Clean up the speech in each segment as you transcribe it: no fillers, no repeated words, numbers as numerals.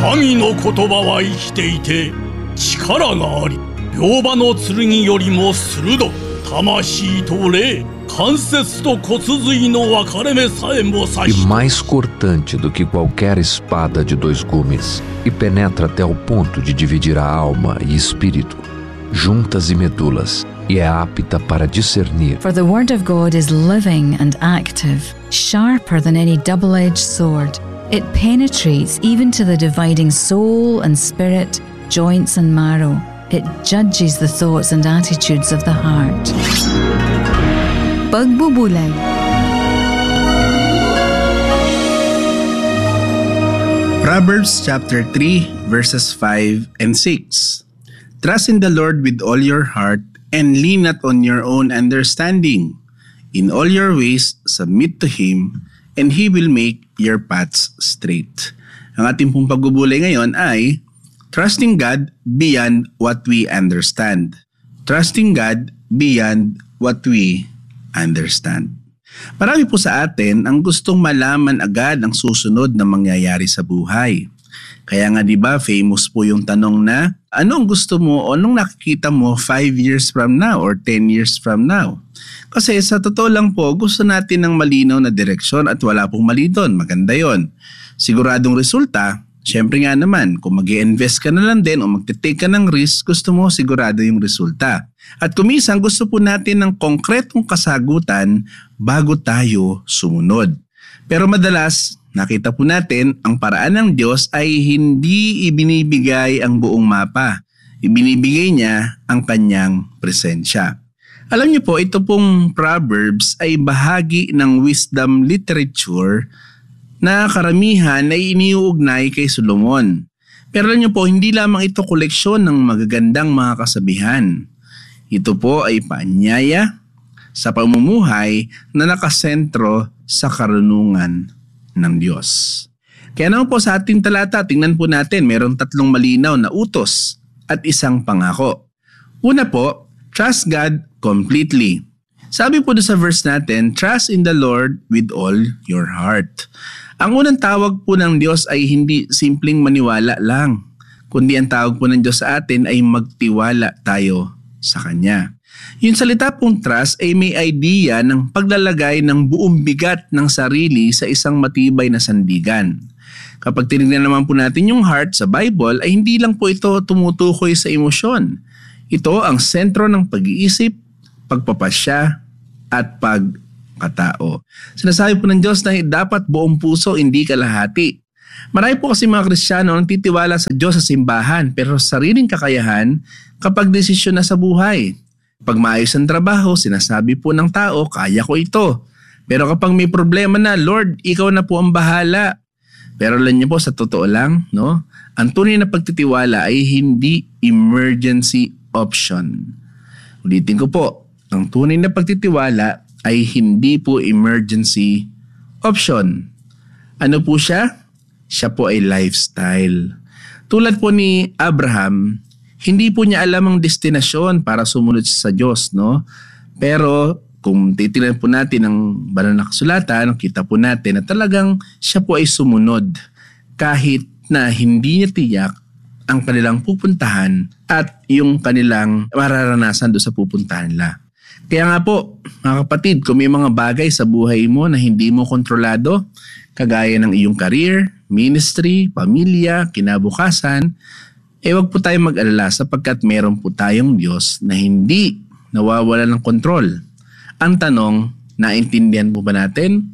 神の言葉は生きていて力があり、両刃の剣よりも鋭く、魂と霊、関節と骨髄の分かれ目さえも刺して。 E mais cortante do que qualquer espada de 2 gumes, e penetra até o ponto de dividir a alma e espírito, juntas e medulas, e é apta para discernir. For the word of God is living and active, sharper than any double-edged sword. It penetrates even to the dividing soul and spirit, joints and marrow. It judges the thoughts and attitudes of the heart. Pagbubulay. Proverbs chapter 3 verses 5 and 6. Trust in the Lord with all your heart and lean not on your own understanding. In all your ways submit to Him and He will make your paths straight. Ang ating pong pagbubulay ngayon ay trusting God beyond what we understand. Trusting God beyond what we understand. Marami po sa atin ang gustong malaman agad ang susunod na mangyayari sa buhay. Kaya nga 'di ba famous po yung tanong na, ano ang gusto mo o anong nakikita mo 5 years from now or 10 years from now? Kasi sa totoo lang po, gusto natin ng malinaw na direksyon at wala pong mali doon. Maganda yon. Siguradong resulta, syempre nga naman, kung mag-i-invest ka na lang din o magte-take ka ng risk, gusto mo sigurado yung resulta. At kuminsan gusto po natin ng konkretong kasagutan bago tayo sumunod. Pero madalas, nakita po natin, ang paraan ng Diyos ay hindi ibinibigay ang buong mapa. Ibinibigay niya ang kanyang presensya. Alam niyo po, ito pong Proverbs ay bahagi ng wisdom literature na karamihan ay iniuugnay kay Solomon. Pero alam niyo po, hindi lamang ito koleksyon ng magagandang mga kasabihan. Ito po ay paanyaya sa pamumuhay na nakasentro sa karunungan ng Diyos. Kaya naman po sa ating talata, tingnan po natin, mayroong 3 malinaw na utos at 1 pangako. Una po, trust God completely. Sabi po doon sa verse natin, trust in the Lord with all your heart. Ang unang tawag po ng Diyos ay hindi simpleng maniwala lang, kundi ang tawag po ng Diyos sa atin ay magtiwala tayo sa Kanya. Yung salita pong trust ay may idea ng paglalagay ng buong bigat ng sarili sa isang matibay na sandigan. Kapag tinignan naman po natin yung heart sa Bible, ay hindi lang po ito tumutukoy sa emosyon. Ito ang sentro ng pag-iisip, pagpapasya, at pagkatao. Sinasabi po ng Diyos na dapat buong puso, hindi kalahati. Marami po kasi mga Kristiyano ang titiwala sa Diyos sa simbahan pero sa sariling kakayahan kapag desisyon na sa buhay. Pag maayos ang trabaho, sinasabi po ng tao, kaya ko ito. Pero kapag may problema na, Lord, ikaw na po ang bahala. Pero alam niyo po, sa totoo lang, no? Ang tunay na pagtitiwala ay hindi emergency option. Ulitin ko po, ang tunay na pagtitiwala ay hindi po emergency option. Ano po siya? Siya po ay lifestyle. Tulad po ni Abraham, hindi po niya alam ang destinasyon para sumunod sa Diyos, no? Pero kung titingnan po natin ang banal na kasulatan, kita po natin na talagang siya po ay sumunod kahit na hindi niya tiyak ang kanilang pupuntahan at yung kanilang mararanasan doon sa pupuntahan nila. Kaya nga po, mga kapatid, kung may mga bagay sa buhay mo na hindi mo kontrolado, kagaya ng iyong career, ministry, pamilya, kinabukasan, huwag po tayong mag-alala sapagkat meron po tayong Diyos na hindi nawawala ng kontrol. Ang tanong, naintindihan po ba natin?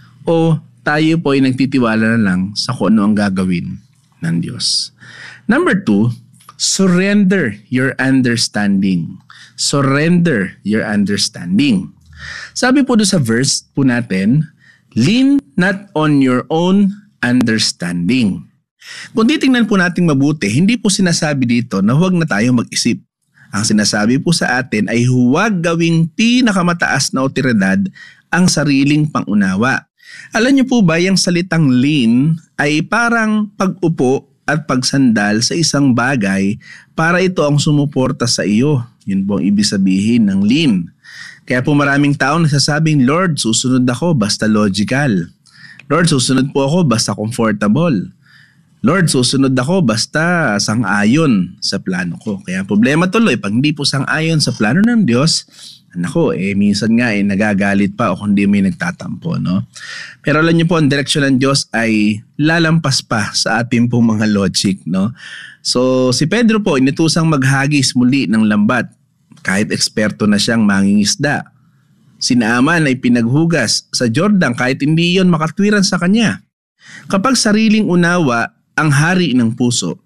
O tayo po ay nagtitiwala na lang sa kung ano ang gagawin ng Diyos? Number 2, surrender your understanding. Surrender your understanding. Sabi po doon sa verse po natin, lean not on your own understanding. Kung titingnan po natin mabuti, hindi po sinasabi dito na huwag na tayo mag-isip. Ang sinasabi po sa atin ay huwag gawing pinakamataas na otoridad ang sariling pangunawa. Alam niyo po ba, yung salitang lean ay parang pag-upo at pagsandal sa isang bagay para ito ang sumuporta sa iyo. Yun po ang ibig sabihin ng lean. Kaya po maraming tao nagsasabing, Lord, susunod ako basta logical. Lord, susunod po ako basta comfortable. Lord, susunod ako basta sang-ayon sa plano ko. Kaya problema tuloy, pag hindi po sang-ayon sa plano ng Diyos, minsan nga nagagalit pa o kundi may nagtatampo, no? Pero alam niyo po, ang direksyon ng Diyos ay lalampas pa sa ating pong mga logic, no? So, si Pedro po, inutusang maghagis muli ng lambat, kahit eksperto na siyang mangingisda. Si Naaman ay pinaghugas sa Jordan kahit hindi iyon makatwiran sa kanya. Kapag sariling unawa ang hari ng puso,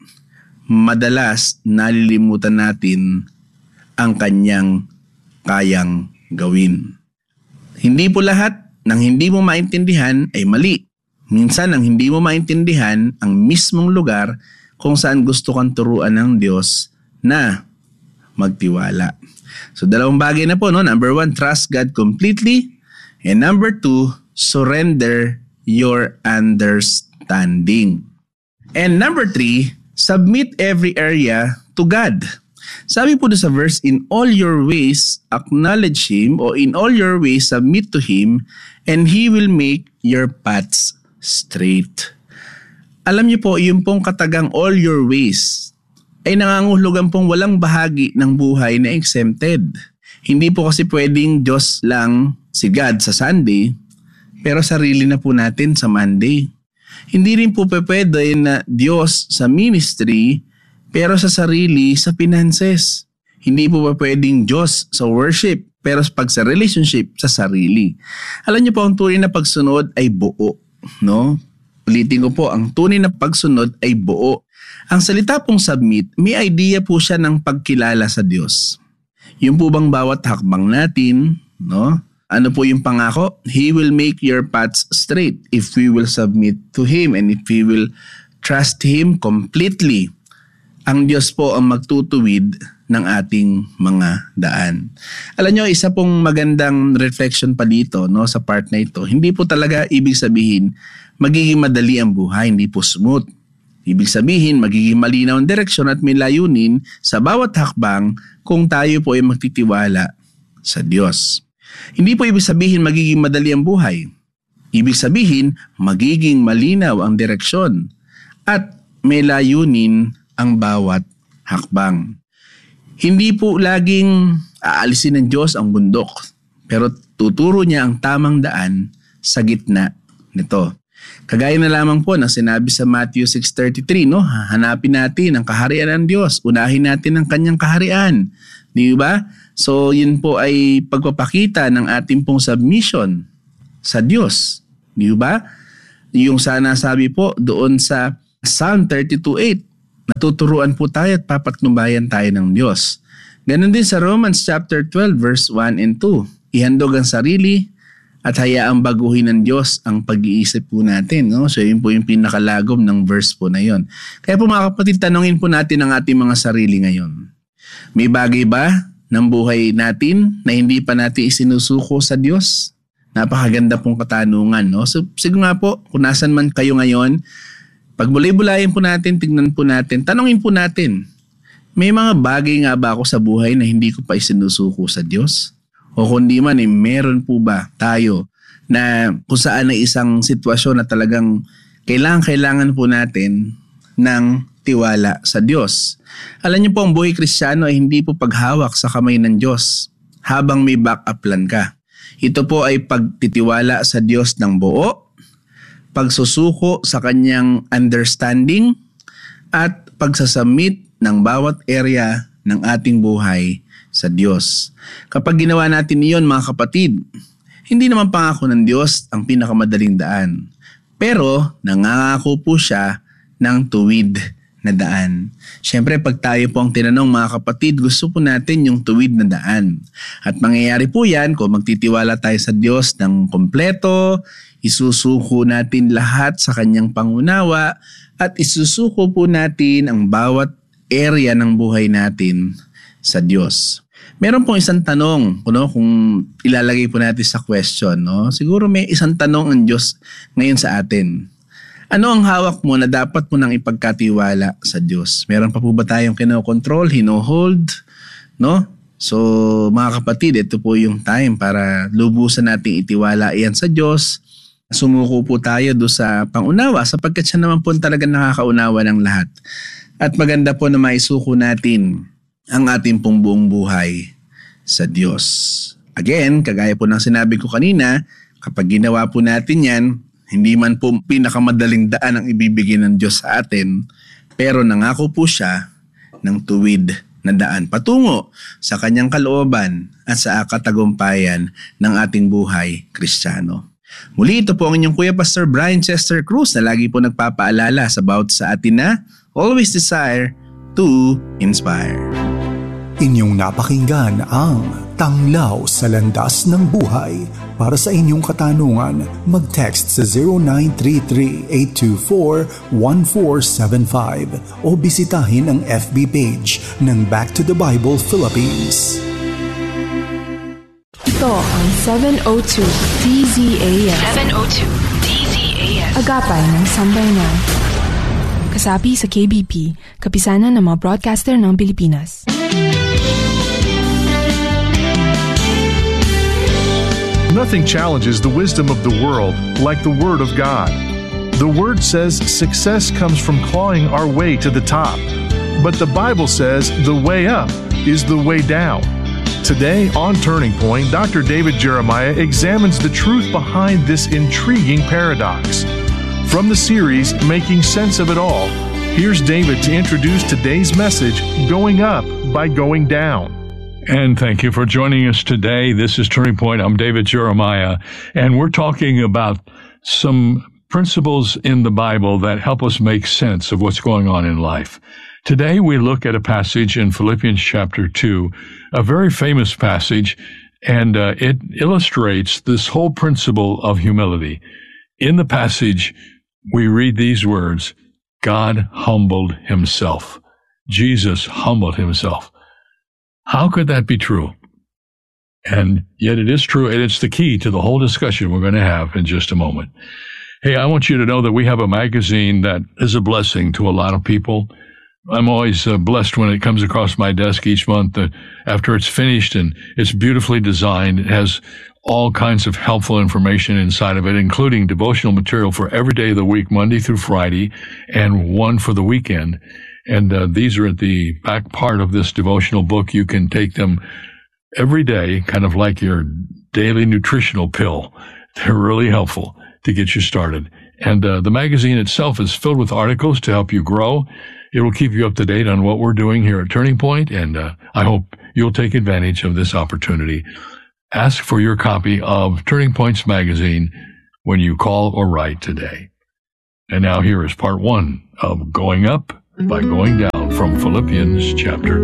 madalas nalilimutan natin ang kanyang kayang gawin. Hindi po lahat ng hindi mo maintindihan ay mali. Minsan ang hindi mo maintindihan ang mismong lugar kung saan gusto kang turuan ng Diyos na magtiwala. So 2 bagay na po, no? Number 1, trust God completely. And number 2, surrender your understanding. And number 3, submit every area to God. Sabi po sa verse, in all your ways acknowledge Him, o in all your ways submit to Him, and He will make your paths straight. Alam niyo po, yung pong katagang all your ways ay nangangahulugan pong walang bahagi ng buhay na exempted. Hindi po kasi pwedeng Diyos lang si God sa Sunday, pero sarili na po natin sa Monday. Hindi rin po pwede na Diyos sa ministry, pero sa sarili sa finances. Hindi po pwedeng Diyos sa worship, pero pag sa relationship, sa sarili. Alam niyo po, ang tunay na pagsunod ay buo, no? Ulitin ko po, ang tunay na pagsunod ay buo. Ang salita pong submit, may idea po siya ng pagkilala sa Diyos. Yung po bang bawat hakbang natin, no? Ano po yung pangako? He will make your paths straight if we will submit to Him and if we will trust Him completely. Ang Diyos po ang magtutuwid ng ating mga daan. Alam nyo, isa pong magandang reflection pa dito, no, sa part na ito. Hindi po talaga ibig sabihin magiging madali ang buhay, hindi po smooth. Ibig sabihin magiging malinaw ang direksyon at may layunin sa bawat hakbang kung tayo po ay magtitiwala sa Diyos. Hindi po ibig sabihin magiging madali ang buhay. Ibig sabihin magiging malinaw ang direksyon at may layunin ang bawat hakbang. Hindi po laging aalisin ng Diyos ang bundok, pero tuturo niya ang tamang daan sa gitna nito. Kagaya na lamang po ng sinabi sa Matthew 6:33, no? Hanapin natin ang kaharian ng Diyos, unahin natin ang kanyang kaharian. Di ba? So yun po ay pagpapakita ng ating pong submission sa Diyos. Di ba? Yung sana sabi po doon sa Psalm 32:8, natuturuan po tayo at papatnubayan tayo ng Diyos. Ganon din sa Romans chapter 12 verse 1 and 2. Ihandog ang sarili at hayaang baguhin ng Diyos ang pag-iisip po natin. No? So yun po yung pinakalagom ng verse po na yun. Kaya po mga kapatid, tanungin po natin ang ating mga sarili ngayon. May bagay ba ng buhay natin na hindi pa natin isinusuko sa Diyos? Napakaganda pong katanungan. No? So siguro nga po, kung nasan man kayo ngayon, pag bulay-bulayin po natin, tignan po natin, tanungin po natin, may mga bagay nga ba ako sa buhay na hindi ko pa isinusuko sa Diyos? O kundi man, meron po ba tayo na kung saan ay isang sitwasyon na talagang kailangan po natin ng tiwala sa Diyos? Alam niyo po, ang buhay Kristiyano ay hindi po paghawak sa kamay ng Diyos habang may backup plan ka. Ito po ay pagtitiwala sa Diyos ng buo, pagsusuko sa kanyang understanding, at pagsasubmit ng bawat area ng ating buhay sa Diyos. Kapag ginawa natin iyon, mga kapatid, hindi naman pangako ng Diyos ang pinakamadaling daan. Pero nangangako po siya ng tuwid na daan. Siyempre, pag tayo po ang tinanong, mga kapatid, gusto po natin yung tuwid na daan. At mangyayari po yan kung magtitiwala tayo sa Diyos ng kompleto, isusuko natin lahat sa kanyang pangunawa, at isusuko po natin ang bawat area ng buhay natin sa Diyos. Meron pong isang tanong, kung ilalagay po natin sa question, no? Siguro may isang tanong ang Diyos ngayon sa atin. Ano ang hawak mo na dapat mo nang ipagkatiwala sa Diyos? Meron pa po ba tayong kinokontrol, hinohold, no? So mga kapatid, ito po yung time para lubusan nating itiwala iyan sa Diyos Sumuko po tayo do sa pangunawa sapagkat siya naman po talaga nakakaunawa ng lahat. At maganda po na maisuko natin ang ating pong buong buhay sa Diyos. Again, kagaya po ng sinabi ko kanina, kapag ginawa po natin yan, hindi man po pinakamadaling daan ang ibibigay ng Diyos sa atin, pero nangako po siya ng tuwid na daan patungo sa kanyang kalooban at sa katagumpayan ng ating buhay Kristiyano. Muli, ito po ang inyong Kuya Pastor Brian Chester Cruz na lagi po nagpapaalala sa atin na always desire to inspire. Inyong napakinggan ang Tanglaw sa Landas ng Buhay. Para sa inyong katanungan, mag-text sa 0933-824-1475 o bisitahin ang FB page ng Back to the Bible Philippines. Ito ang 702 DZAS. 702 DZAS. Agapay ng Sambayanan. Kasapi sa KBP, kapisanan ng mga broadcaster ng Pilipinas. Nothing challenges the wisdom of the world like the Word of God. The Word says success comes from clawing our way to the top. But the Bible says the way up is the way down. Today on Turning Point, Dr. David Jeremiah examines the truth behind this intriguing paradox. From the series, Making Sense of It All, here's David to introduce today's message, Going Up by Going Down. And thank you for joining us today. This is Turning Point. I'm David Jeremiah, and we're talking about some principles in the Bible that help us make sense of what's going on in life. Today, we look at a passage in Philippians chapter 2, a very famous passage, and it illustrates this whole principle of humility. In the passage, we read these words, God humbled himself. Jesus humbled himself. How could that be true? And yet it is true, and it's the key to the whole discussion we're going to have in just a moment. Hey, I want you to know that we have a magazine that is a blessing to a lot of people. I'm always blessed when it comes across my desk each month after it's finished, and it's beautifully designed. It has all kinds of helpful information inside of it, including devotional material for every day of the week, Monday through Friday, and one for the weekend. And these are at the back part of this devotional book. You can take them every day, kind of like your daily nutritional pill. They're really helpful to get you started. And the magazine itself is filled with articles to help you grow. It will keep you up to date on what we're doing here at Turning Point, and I hope you'll take advantage of this opportunity. Ask for your copy of Turning Points magazine when you call or write today. And now here is part 1 of Going Up by Going Down from Philippians chapter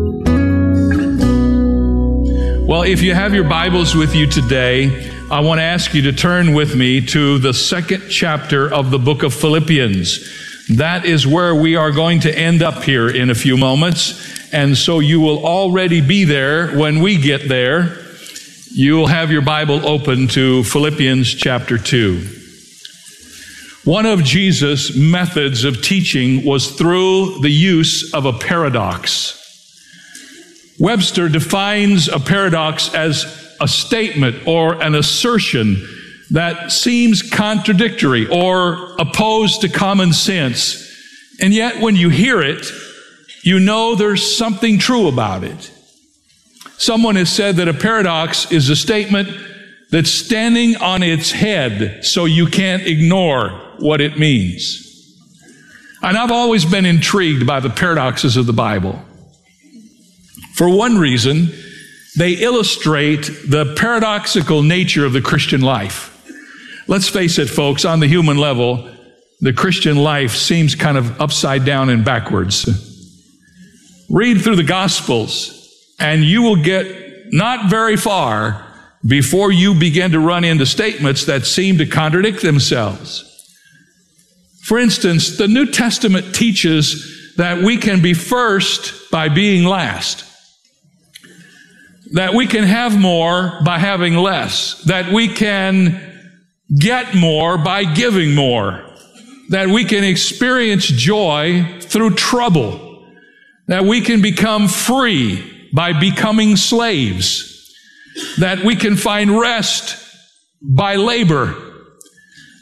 2. Well, if you have your Bibles with you today, I want to ask you to turn with me to the 2nd chapter of the book of Philippians. That is where we are going to end up here in a few moments. And so you will already be there when we get there. You will have your Bible open to Philippians chapter 2. One of Jesus' methods of teaching was through the use of a paradox. Webster defines a paradox as a statement or an assertion that seems contradictory or opposed to common sense. And yet when you hear it, you know there's something true about it. Someone has said that a paradox is a statement that's standing on its head so you can't ignore what it means. And I've always been intrigued by the paradoxes of the Bible. For one reason, they illustrate the paradoxical nature of the Christian life. Let's face it, folks, on the human level, the Christian life seems kind of upside down and backwards. Read through the Gospels, and you will get not very far before you begin to run into statements that seem to contradict themselves. For instance, the New Testament teaches that we can be first by being last, that we can have more by having less, that we can get more by giving more, that we can experience joy through trouble, that we can become free by becoming slaves, that we can find rest by labor,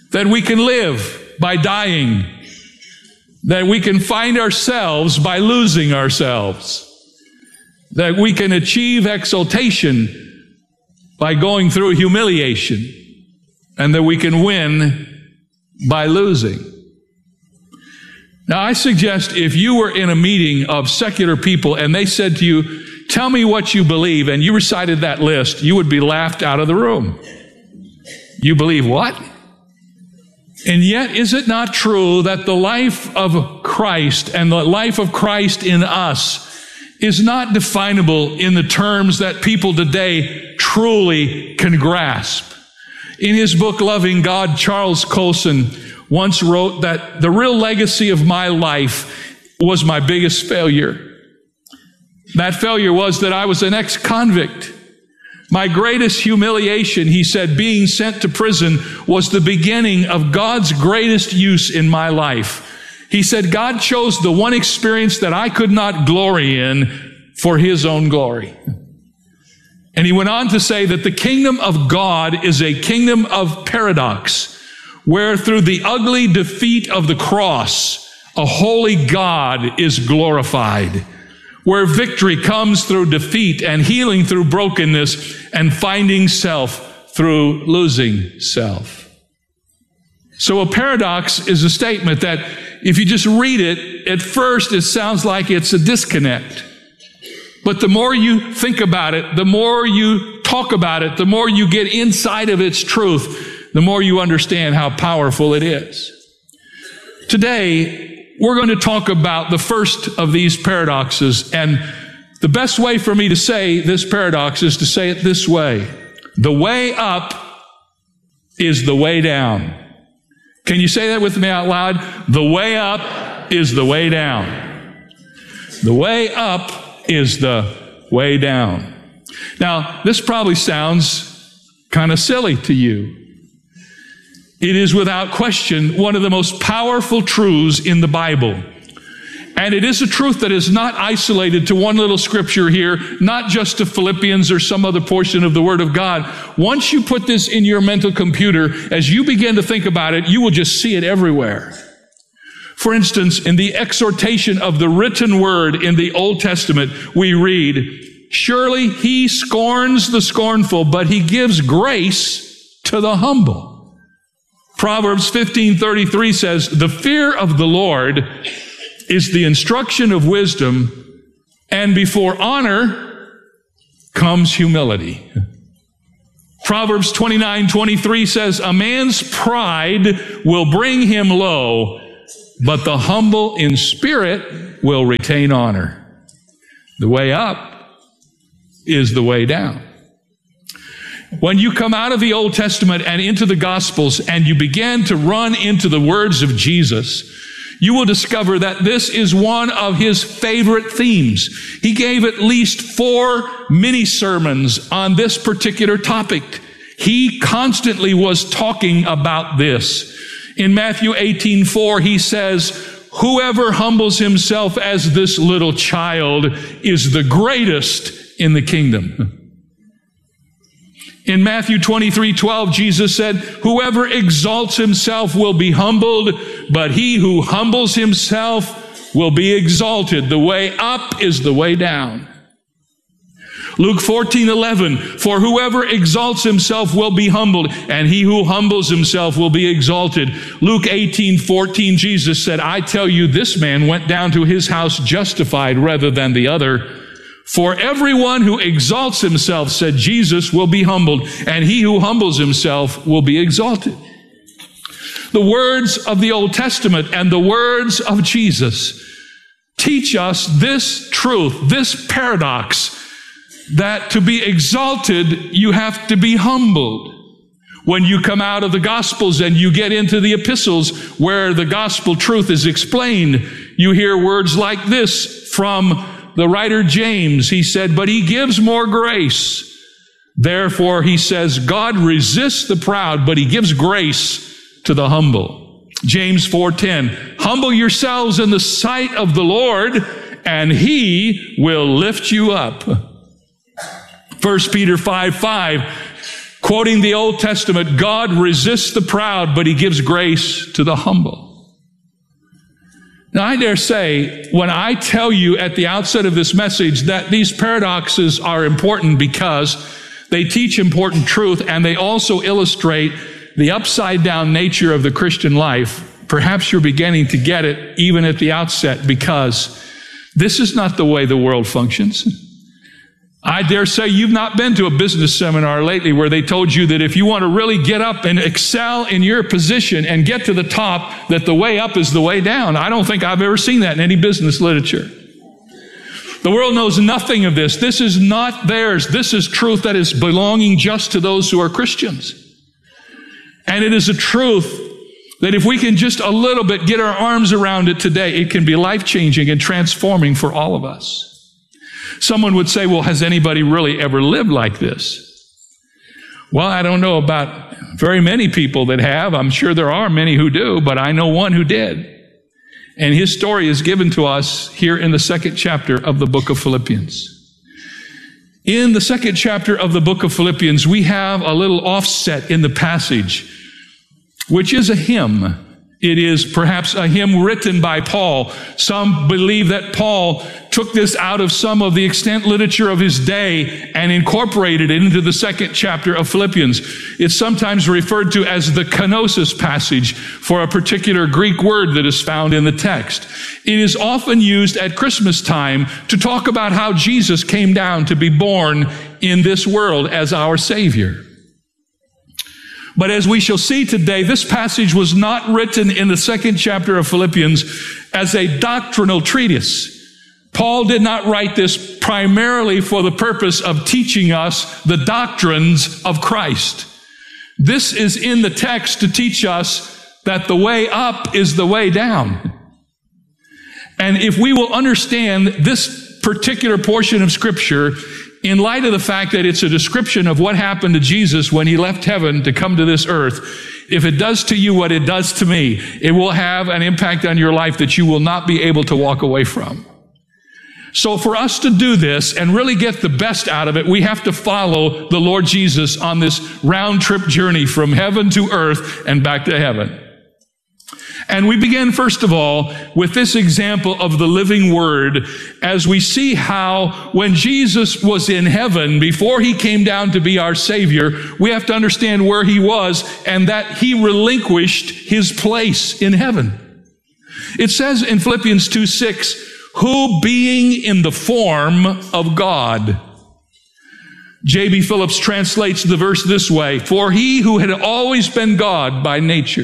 that we can live by dying, that we can find ourselves by losing ourselves, that we can achieve exaltation by going through humiliation, and that we can win by losing. Now, I suggest if you were in a meeting of secular people and they said to you, tell me what you believe, and you recited that list, you would be laughed out of the room. You believe what? And yet, is it not true that the life of Christ and the life of Christ in us is not definable in the terms that people today truly can grasp? In his book, Loving God, Charles Colson once wrote that the real legacy of my life was my biggest failure. That failure was that I was an ex-convict. My greatest humiliation, he said, being sent to prison, was the beginning of God's greatest use in my life. He said, God chose the one experience that I could not glory in for his own glory. And he went on to say that the kingdom of God is a kingdom of paradox, where through the ugly defeat of the cross, a holy God is glorified, where victory comes through defeat and healing through brokenness and finding self through losing self. So a paradox is a statement that if you just read it, at first it sounds like it's a disconnect. But the more you think about it, the more you talk about it, the more you get inside of its truth, the more you understand how powerful it is. Today, we're going to talk about the first of these paradoxes, and the best way for me to say this paradox is to say it this way. The way up is the way down. Can you say that with me out loud? The way up is the way down. The way up is the way down. Now, this probably sounds kind of silly to you. It is without question one of the most powerful truths in the Bible. And it is a truth that is not isolated to one little scripture here, not just to Philippians or some other portion of the Word of God. Once you put this in your mental computer, as you begin to think about it, you will just see it everywhere. For instance, in the exhortation of the written word in the Old Testament, we read, "Surely he scorns the scornful, but he gives grace to the humble." Proverbs 15:33 says, "The fear of the Lord is the instruction of wisdom, and before honor comes humility." Proverbs 29:23 says, "A man's pride will bring him low, but the humble in spirit will retain honor." The way up is the way down. When you come out of the Old Testament and into the Gospels and you begin to run into the words of Jesus, you will discover that this is one of his favorite themes. He gave at least 4 mini sermons on this particular topic. He constantly was talking about this. In Matthew 18:4, he says, "Whoever humbles himself as this little child is the greatest in the kingdom." In Matthew 23:12, Jesus said, "Whoever exalts himself will be humbled, but he who humbles himself will be exalted." The way up is the way down. Luke 14:11, "For whoever exalts himself will be humbled, and he who humbles himself will be exalted." Luke 18:14, Jesus said, "I tell you, this man went down to his house justified rather than the other. For everyone who exalts himself," said Jesus, "will be humbled, and he who humbles himself will be exalted." The words of the Old Testament and the words of Jesus teach us this truth, this paradox, that to be exalted, you have to be humbled. When you come out of the Gospels and you get into the epistles where the gospel truth is explained, you hear words like this from the writer James. He said, "But he gives more grace. Therefore," he says, "God resists the proud, but he gives grace to the humble." James 4:10, "Humble yourselves in the sight of the Lord, and he will lift you up." 1 Peter 5:5 Quoting the Old Testament, God resists the proud, but he gives grace to the humble. Now, I dare say, when I tell you at the outset of this message that these paradoxes are important because they teach important truth and they also illustrate the upside-down nature of the Christian life, perhaps you're beginning to get it even at the outset, because this is not the way the world functions. I dare say you've not been to a business seminar lately where they told you that if you want to really get up and excel in your position and get to the top, that the way up is the way down. I don't think I've ever seen that in any business literature. The world knows nothing of this. This is not theirs. This is truth that is belonging just to those who are Christians. And it is a truth that if we can just a little bit get our arms around it today, it can be life-changing and transforming for all of us. Someone would say, well, has anybody really ever lived like this? Well, I don't know about very many people that have. I'm sure there are many who do, but I know one who did. And his story is given to us here in the 2nd chapter of the book of Philippians. In the 2nd chapter of the book of Philippians, we have a little offset in the passage, which is a hymn. It is perhaps a hymn written by Paul. Some believe that Paul took this out of some of the extant literature of his day and incorporated it into the 2nd chapter of Philippians. It's sometimes referred to as the kenosis passage for a particular Greek word that is found in the text. It is often used at Christmas time to talk about how Jesus came down to be born in this world as our Savior. But as we shall see today, this passage was not written in the 2nd chapter of Philippians as a doctrinal treatise. Paul did not write this primarily for the purpose of teaching us the doctrines of Christ. This is in the text to teach us that the way up is the way down. And if we will understand this particular portion of Scripture, in light of the fact that it's a description of what happened to Jesus when he left heaven to come to this earth, if it does to you what it does to me, it will have an impact on your life that you will not be able to walk away from. So for us to do this and really get the best out of it, we have to follow the Lord Jesus on this round trip journey from heaven to earth and back to heaven. And we begin, first of all, with this example of the living Word as we see how when Jesus was in heaven, before he came down to be our Savior, we have to understand where he was and that he relinquished his place in heaven. It says in Philippians 2:6, who being in the form of God. J.B. Phillips translates the verse this way, for he who had always been God by nature.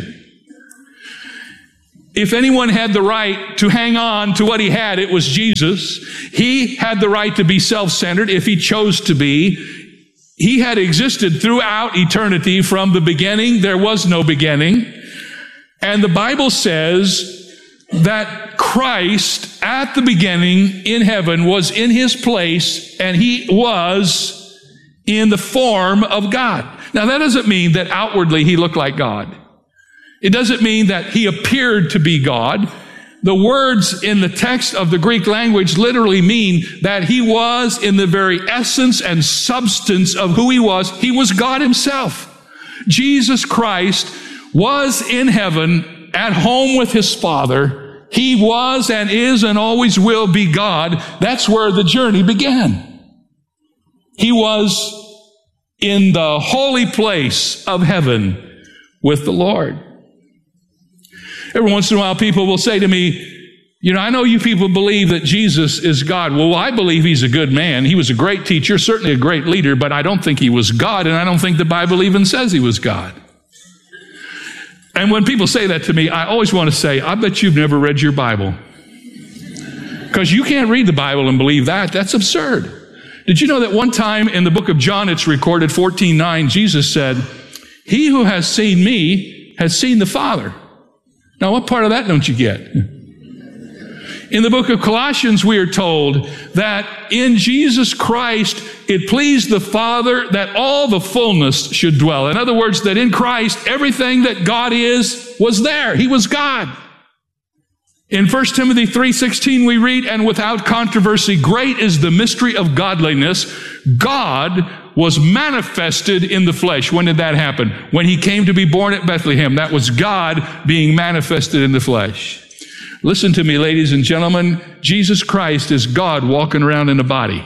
If anyone had the right to hang on to what he had, it was Jesus. He had the right to be self-centered if he chose to be. He had existed throughout eternity. From the beginning, there was no beginning. And the Bible says that Christ, at the beginning in heaven, was in his place, and he was in the form of God. Now, that doesn't mean that outwardly he looked like God. It doesn't mean that he appeared to be God. The words in the text of the Greek language literally mean that he was in the very essence and substance of who he was God himself. Jesus Christ was in heaven at home with his Father. He was and is and always will be God. That's where the journey began. He was in the holy place of heaven with the Lord. Every once in a while, people will say to me, I know you people believe that Jesus is God. Well, I believe he's a good man. He was a great teacher, certainly a great leader, but I don't think he was God, and I don't think the Bible even says he was God. And when people say that to me, I always want to say, I bet you've never read your Bible. Because you can't read the Bible and believe that. That's absurd. Did you know that one time in the book of John, it's recorded 14:9, Jesus said, he who has seen me has seen the Father. Now, what part of that don't you get? In the book of Colossians, we are told that in Jesus Christ, it pleased the Father that all the fullness should dwell. In other words, that in Christ, everything that God is was there. He was God. In 1 Timothy 3:16, we read, and without controversy, great is the mystery of godliness. God was manifested in the flesh. When did that happen? When he came to be born at Bethlehem. That was God being manifested in the flesh. Listen to me, ladies and gentlemen. Jesus Christ is God walking around in a body.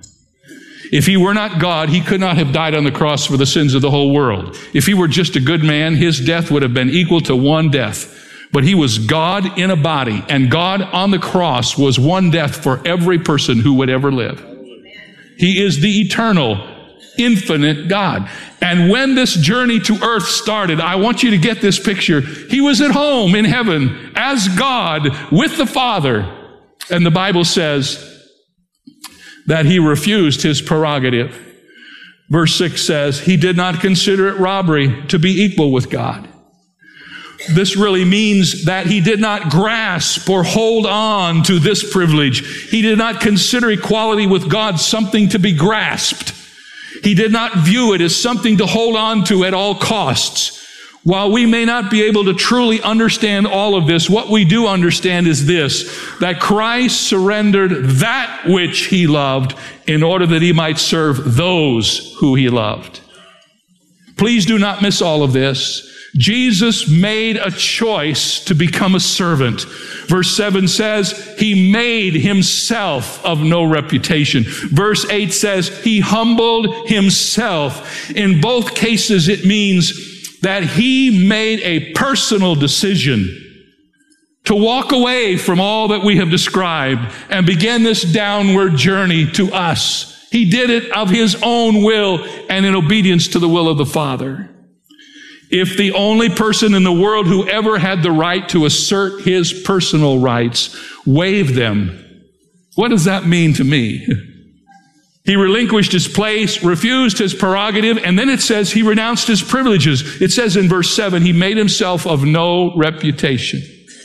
If he were not God, he could not have died on the cross for the sins of the whole world. If he were just a good man, his death would have been equal to one death. But he was God in a body, and God on the cross was one death for every person who would ever live. He is the eternal, infinite God. And when this journey to earth started, I want you to get this picture. He was at home in heaven as God with the Father. And the Bible says that he refused his prerogative. Verse 6 says, he did not consider it robbery to be equal with God. This really means that he did not grasp or hold on to this privilege. He did not consider equality with God something to be grasped. He did not view it as something to hold on to at all costs. While we may not be able to truly understand all of this, what we do understand is this, that Christ surrendered that which he loved in order that he might serve those who he loved. Please do not miss all of this. Jesus made a choice to become a servant. Verse 7 says, he made himself of no reputation. Verse 8 says, he humbled himself. In both cases, it means that he made a personal decision to walk away from all that we have described and begin this downward journey to us. He did it of his own will and in obedience to the will of the Father. If the only person in the world who ever had the right to assert his personal rights waived them, what does that mean to me? He relinquished his place, refused his prerogative, and then it says he renounced his privileges. It says in verse 7, he made himself of no reputation.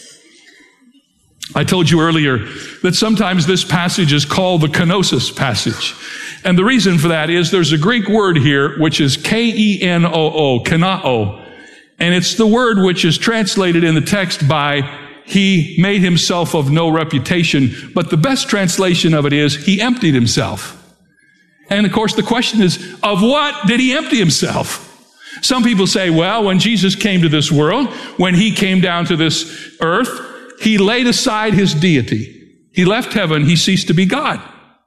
I told you earlier that sometimes this passage is called the kenosis passage. And the reason for that is there's a Greek word here, which is K-E-N-O-O, kenao. And it's the word which is translated in the text by he made himself of no reputation. But the best translation of it is he emptied himself. And of course, the question is, of what did he empty himself? Some people say, well, when Jesus came to this world, when he came down to this earth, he laid aside his deity. He left heaven. He ceased to be God.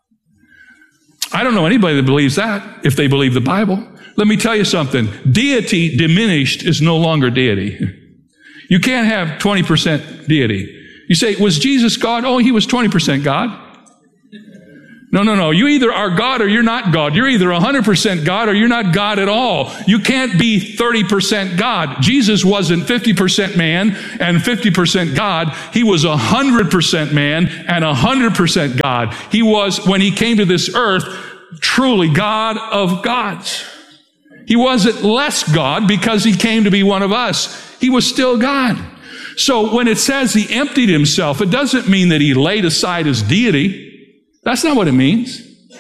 I don't know anybody that believes that, if they believe the Bible. Let me tell you something. Deity diminished is no longer deity. You can't have 20% deity. You say, was Jesus God? Oh, he was 20% God. No. You either are God or you're not God. You're either 100% God or you're not God at all. You can't be 30% God. Jesus wasn't 50% man and 50% God. He was 100% man and 100% God. He was, when he came to this earth, truly God of gods. He wasn't less God because he came to be one of us. He was still God. So when it says he emptied himself, it doesn't mean that he laid aside his deity. That's not what it means.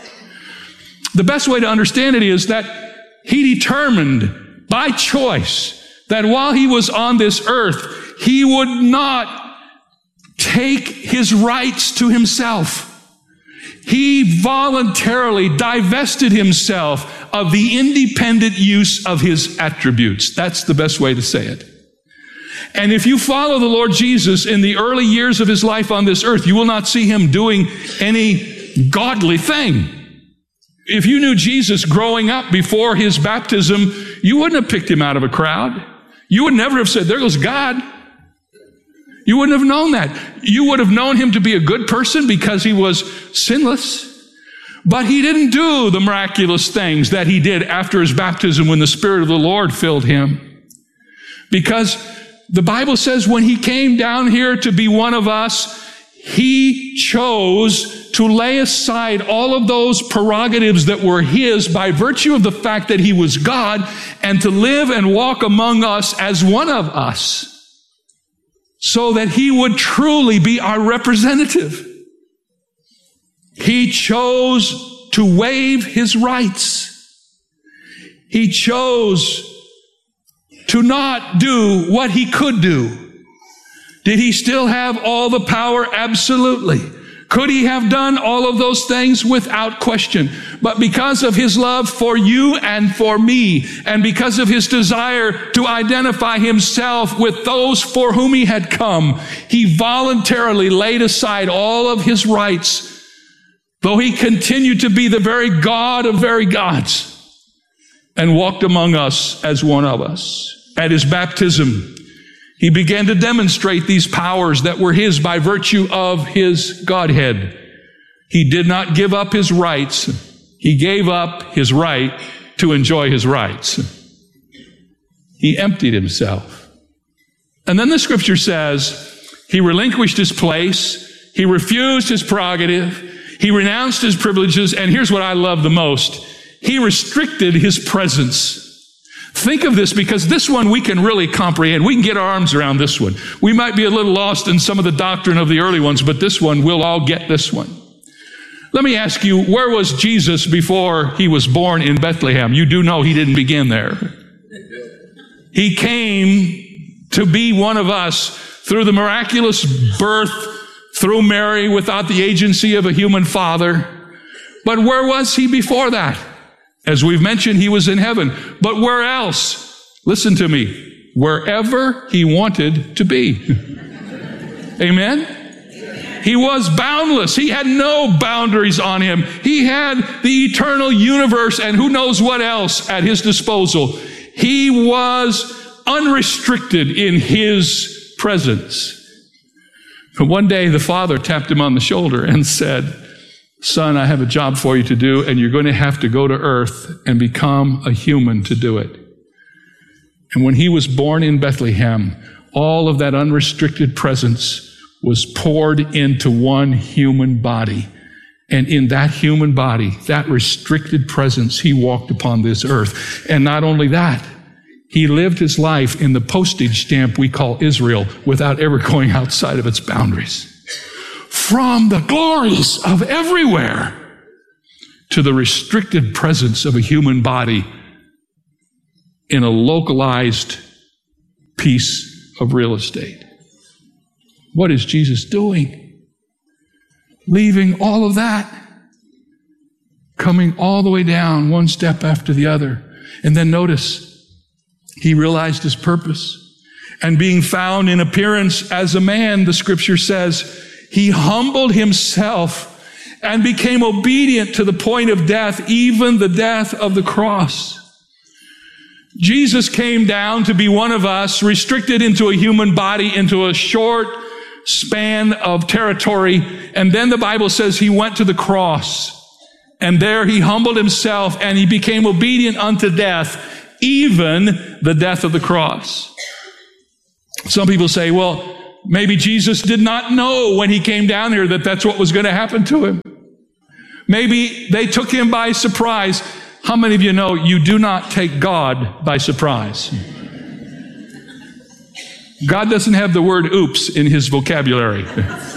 The best way to understand it is that he determined by choice that while he was on this earth, he would not take his rights to himself. He voluntarily divested himself of the independent use of his attributes. That's the best way to say it. And if you follow the Lord Jesus in the early years of his life on this earth, you will not see him doing any godly thing. If you knew Jesus growing up before his baptism, you wouldn't have picked him out of a crowd. You would never have said, there goes God. You wouldn't have known that. You would have known him to be a good person because he was sinless. But he didn't do the miraculous things that he did after his baptism when the Spirit of the Lord filled him. Because the Bible says when he came down here to be one of us, he chose to lay aside all of those prerogatives that were his by virtue of the fact that he was God, and to live and walk among us as one of us so that he would truly be our representative. He chose to waive his rights. He chose to not do what he could do. Did he still have all the power? Absolutely. Could he have done all of those things? Without question. But because of his love for you and for me, and because of his desire to identify himself with those for whom he had come, he voluntarily laid aside all of his rights, though he continued to be the very God of very gods, and walked among us as one of us. At his baptism, he began to demonstrate these powers that were his by virtue of his Godhead. He did not give up his rights. He gave up his right to enjoy his rights. He emptied himself. And then the scripture says he relinquished his place. He refused his prerogative. He renounced his privileges. And here's what I love the most. He restricted his presence. Think of this, because this one we can really comprehend. We can get our arms around this one. We might be a little lost in some of the doctrine of the early ones, but this one, we'll all get this one. Let me ask you, where was Jesus before he was born in Bethlehem? You do know he didn't begin there. He came to be one of us through the miraculous birth through Mary without the agency of a human father. But where was he before that? As we've mentioned, he was in heaven. But where else? Listen to me. Wherever he wanted to be. Amen? He was boundless. He had no boundaries on him. He had the eternal universe and who knows what else at his disposal. He was unrestricted in his presence. But one day the Father tapped him on the shoulder and said, "Son, I have a job for you to do, and you're going to have to go to earth and become a human to do it." And when he was born in Bethlehem, all of that unrestricted presence was poured into one human body. And in that human body, that restricted presence, he walked upon this earth. And not only that, he lived his life in the postage stamp we call Israel without ever going outside of its boundaries. From the glories of everywhere to the restricted presence of a human body in a localized piece of real estate. What is Jesus doing? Leaving all of that, coming all the way down one step after the other. And then notice, he realized his purpose. And being found in appearance as a man, the scripture says, he humbled himself and became obedient to the point of death, even the death of the cross. Jesus came down to be one of us, restricted into a human body, into a short span of territory. And then the Bible says he went to the cross. And there he humbled himself and he became obedient unto death, even the death of the cross. Some people say, well, maybe Jesus did not know when he came down here that that's what was going to happen to him. Maybe they took him by surprise. How many of you know you do not take God by surprise? God doesn't have the word oops in his vocabulary.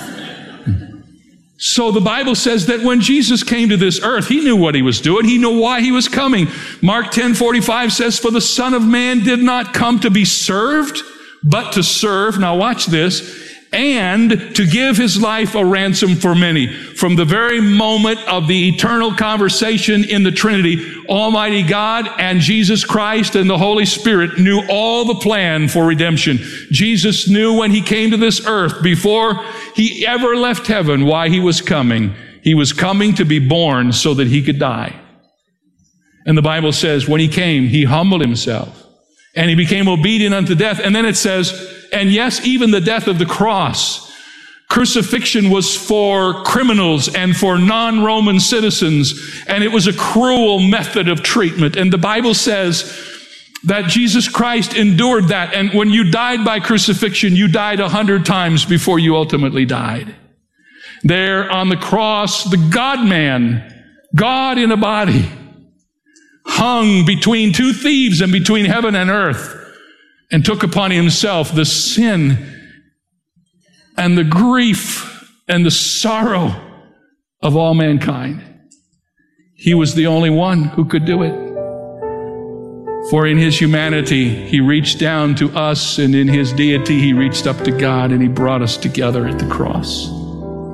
So the Bible says that when Jesus came to this earth, he knew what he was doing. He knew why he was coming. Mark 10:45 says, "For the Son of Man did not come to be served, but to serve," now watch this, "and to give his life a ransom for many." From the very moment of the eternal conversation in the Trinity, Almighty God and Jesus Christ and the Holy Spirit knew all the plan for redemption. Jesus knew when he came to this earth, before he ever left heaven, why he was coming. He was coming to be born so that he could die. And the Bible says when he came, he humbled himself. And he became obedient unto death. And then it says, and yes, even the death of the cross. Crucifixion was for criminals and for non-Roman citizens. And it was a cruel method of treatment. And the Bible says that Jesus Christ endured that. And when you died by crucifixion, you died 100 times before you ultimately died. There on the cross, the God-man, God in a body, hung between two thieves and between heaven and earth, and took upon himself the sin and the grief and the sorrow of all mankind. He was the only one who could do it. For in his humanity, he reached down to us, and in his deity, he reached up to God, and he brought us together at the cross.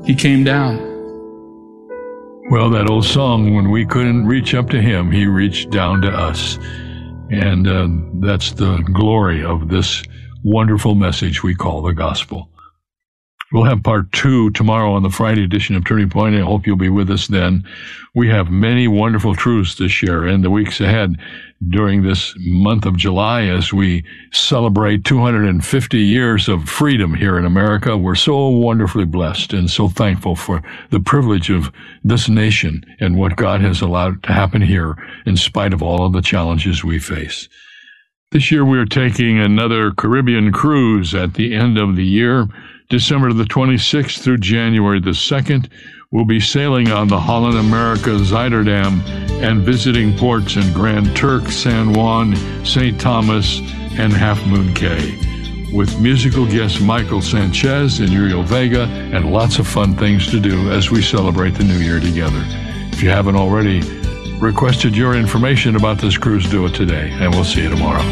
He came down. Well, that old song, when we couldn't reach up to him, he reached down to us. And that's the glory of this wonderful message we call the gospel. We'll have part 2 tomorrow on the Friday edition of Turning Point. I hope you'll be with us then. We have many wonderful truths to share in the weeks ahead during this month of July as we celebrate 250 years of freedom here in America. We're so wonderfully blessed and so thankful for the privilege of this nation and what God has allowed to happen here in spite of all of the challenges we face. This year we're taking another Caribbean cruise at the end of the year. December the 26th through January the 2nd, we'll be sailing on the Holland America Zuiderdam and visiting ports in Grand Turk, San Juan, St. Thomas, and Half Moon Cay, with musical guest Michael Sanchez and Uriel Vega, and lots of fun things to do as we celebrate the new year together. If you haven't already requested your information about this cruise, do it today, and we'll see you tomorrow.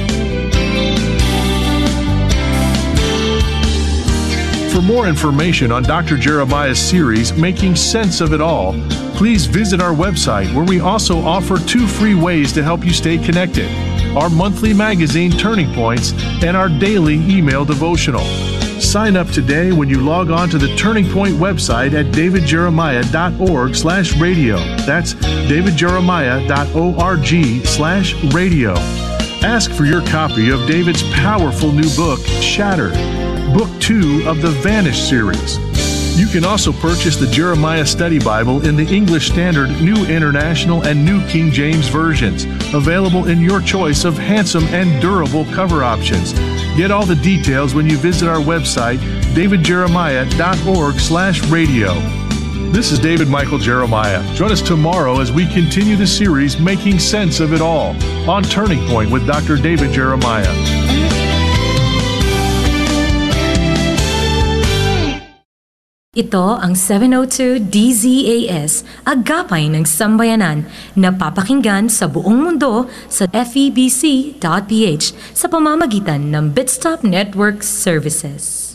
For more information on Dr. Jeremiah's series, Making Sense of It All, please visit our website, where we also offer 2 free ways to help you stay connected: our monthly magazine, Turning Points, and our daily email devotional. Sign up today when you log on to the Turning Point website at davidjeremiah.org/radio. That's davidjeremiah.org/radio. Ask for your copy of David's powerful new book, Shattered, Book 2 of the Vanish series. You can also purchase the Jeremiah Study Bible in the English Standard, New International, and New King James versions, available in your choice of handsome and durable cover options. Get all the details when you visit our website, davidjeremiah.org/radio. This is David Michael Jeremiah. Join us tomorrow as we continue the series, Making Sense of It All, on Turning Point with Dr. David Jeremiah. Ito ang 702 DZAS, Agapay ng Sambayanan, na papakinggan sa buong mundo sa febc.ph sa pamamagitan ng Bitstop Network Services.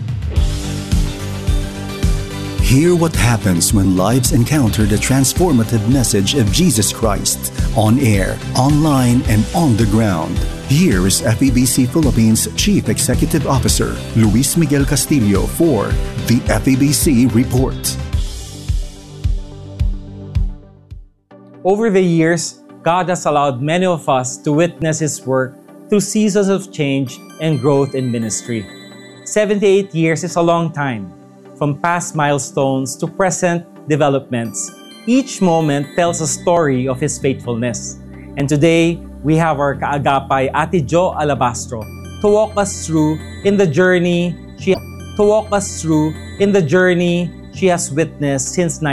Hear what happens when lives encounter the transformative message of Jesus Christ, on air, online, and on the ground. Here is FEBC Philippines Chief Executive Officer Luis Miguel Castillo for the FEBC Report. Over the years, God has allowed many of us to witness His work through seasons of change and growth in ministry. 78 years is a long time. From past milestones to present developments, each moment tells a story of His faithfulness. And today, we have our kaagapay Ate Jo Alabastro to walk us through in the journey she has witnessed since